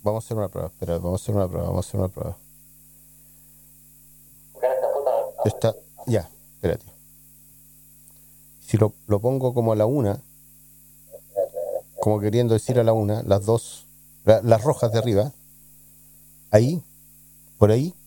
vamos a hacer una prueba. Espera, vamos a hacer una prueba. Vamos a hacer una prueba. Está, ya, espérate. Si lo pongo como a la una, como queriendo decir a la una, las dos, las rojas de arriba, ahí, por ahí,